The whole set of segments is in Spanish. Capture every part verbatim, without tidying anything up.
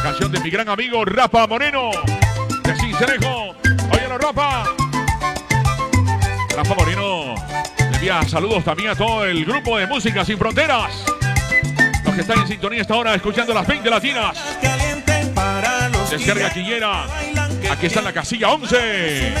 Canción de mi gran amigo Rafa Moreno, de Cincelejo. Óyelo, Rafa. Rafa Moreno le envía saludos también a todo el grupo de Música Sin Fronteras. Los que están en sintonía esta hora escuchando las veinte latinas. Descarga Quillera. Aquí está en la casilla once.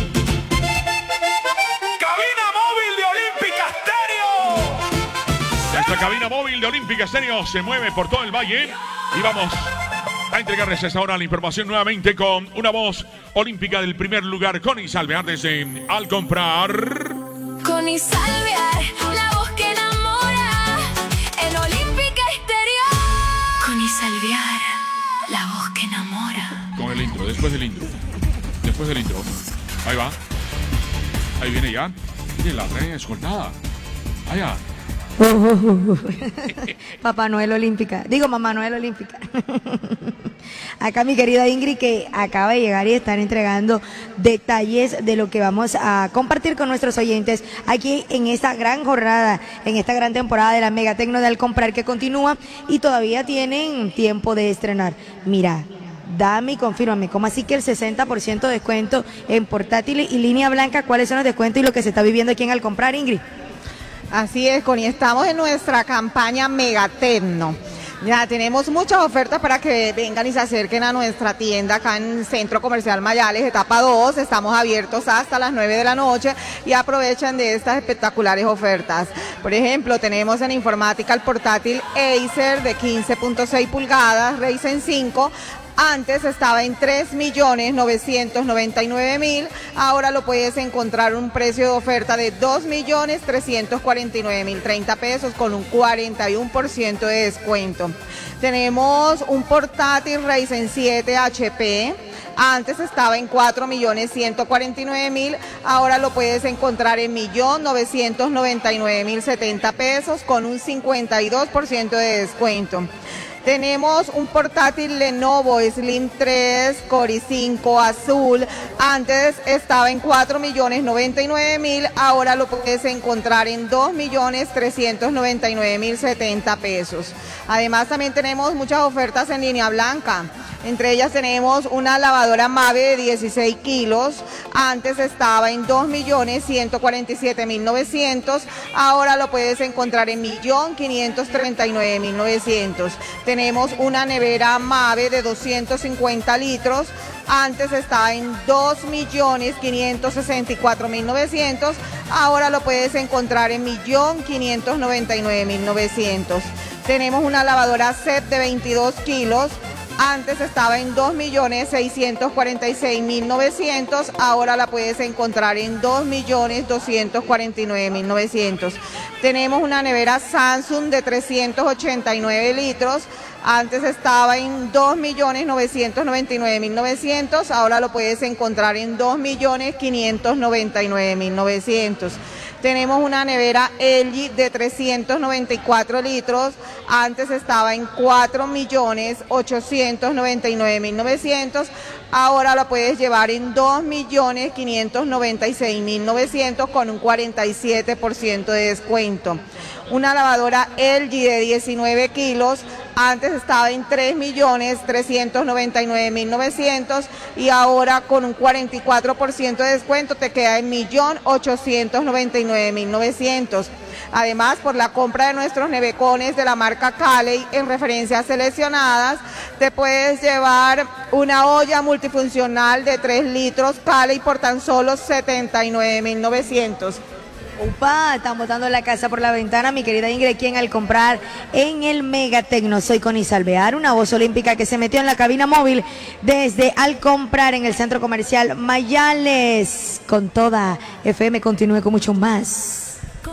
Esta cabina móvil de Olímpica Estéreo se mueve por todo el valle y vamos a entregarles a esta hora la información nuevamente con una voz olímpica del primer lugar, Connie Salvear desde Al Comprar. Connie Salvear, la voz que enamora en Olímpica Estéreo. Connie Salvear, la voz que enamora. Con el intro, después del intro. Después del intro. Ahí va. Ahí viene ya. Mire, la trae escoltada. Allá. Uh, uh, uh. Papá Noel Olímpica, digo Mamá Noel Olímpica. Acá mi querida Ingrid, que acaba de llegar y están entregando detalles de lo que vamos a compartir con nuestros oyentes aquí en esta gran jornada, en esta gran temporada de la Mega Tecno de Al Comprar, que continúa y todavía tienen tiempo de estrenar. Mira, dame y confírmame, ¿cómo así que el sesenta por ciento de descuento en portátiles y línea blanca? ¿Cuáles son los descuentos y lo que se está viviendo aquí en Al Comprar, Ingrid? Así es, Connie, estamos en nuestra campaña Mega Tecno. Ya tenemos muchas ofertas para que vengan y se acerquen a nuestra tienda acá en Centro Comercial Mayales, etapa dos. Estamos abiertos hasta las nueve de la noche y aprovechan de estas espectaculares ofertas. Por ejemplo, tenemos en informática el portátil Acer de quince punto seis pulgadas, Ryzen cinco. Antes estaba en tres millones novecientos noventa y nueve mil, ahora lo puedes encontrar un precio de oferta de dos millones trescientos cuarenta y nueve mil treinta pesos con un cuarenta y uno por ciento de descuento. Tenemos un portátil Ryzen siete H P. Antes estaba en cuatro millones ciento cuarenta y nueve mil, ahora lo puedes encontrar en un millón novecientos noventa y nueve mil setenta pesos con un cincuenta y dos por ciento de descuento. Tenemos un portátil Lenovo Slim tres Core i cinco azul. Antes estaba en cuatro millones noventa y nueve mil, ahora lo puedes encontrar en dos millones trescientos noventa y nueve mil setenta pesos. Además también tenemos muchas ofertas en línea blanca. Entre ellas tenemos una lavadora Mave de dieciséis kilos. Antes estaba en dos millones ciento cuarenta y siete mil novecientos. Ahora lo puedes encontrar en un millón quinientos treinta y nueve mil novecientos. Tenemos una nevera Mave de doscientos cincuenta litros. Antes estaba en dos millones quinientos sesenta y cuatro mil novecientos. Ahora lo puedes encontrar en un millón quinientos noventa y nueve mil novecientos. Tenemos una lavadora set de veintidós kilos. Antes estaba en dos millones seiscientos cuarenta y seis mil novecientos, ahora la puedes encontrar en dos millones doscientos cuarenta y nueve mil novecientos. Tenemos una nevera Samsung de trescientos ochenta y nueve litros, antes estaba en dos millones novecientos noventa y nueve mil novecientos, ahora lo puedes encontrar en dos millones quinientos noventa y nueve mil novecientos. Tenemos una nevera L G de trescientos noventa y cuatro litros, antes estaba en cuatro millones ochocientos noventa y nueve mil novecientos, ahora la puedes llevar en dos millones quinientos noventa y seis mil novecientos con un cuarenta y siete por ciento de descuento. Una lavadora L G de diecinueve kilos, antes estaba en tres millones trescientos noventa y nueve mil novecientos y ahora con un cuarenta y cuatro por ciento de descuento te queda en un millón ochocientos noventa y nueve mil novecientos. Además, por la compra de nuestros nevecones de la marca Caley en referencias seleccionadas, te puedes llevar una olla multifuncional de tres litros Caley por tan solo setenta y nueve mil novecientos. Upa, están botando la casa por la ventana, mi querida Ingrid, quien Al Comprar en el Mega Tecno. Soy Connie Salvear, una voz olímpica que se metió en la cabina móvil desde Al Comprar en el Centro Comercial Mayales. Con toda F M continúe con mucho más.